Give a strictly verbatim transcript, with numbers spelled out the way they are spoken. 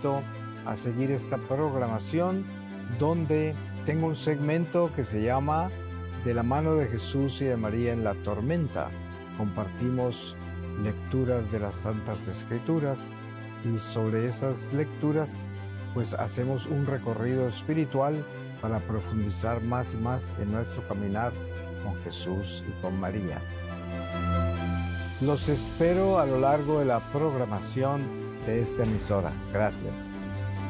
invito a seguir esta programación donde tengo un segmento que se llama De la mano de Jesús y de María en la tormenta. Compartimos lecturas de las Santas Escrituras y sobre esas lecturas pues hacemos un recorrido espiritual para profundizar más y más en nuestro caminar con Jesús y con María. Los espero a lo largo de la programación de esta emisora. Gracias.